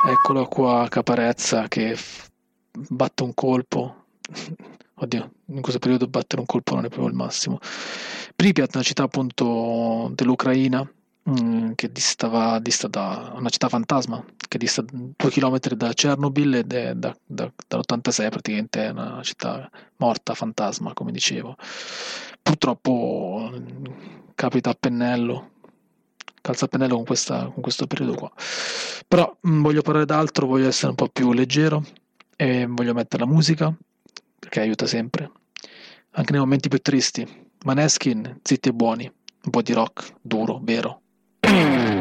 Eccolo qua, Caparezza che batte un colpo. Oddio, in questo periodo battere un colpo non è proprio il massimo. Pripyat, una città appunto dell'Ucraina, che dista da una città fantasma, che dista 2 chilometri da Chernobyl ed è dall'86 praticamente è una città morta, fantasma, come dicevo. Purtroppo capita a pennello, calza a pennello con questo periodo qua. Però voglio parlare d'altro, voglio essere un po' più leggero e voglio mettere la musica, perché aiuta sempre, anche nei momenti più tristi. Maneskin, zitti e buoni, un po' di rock duro, vero.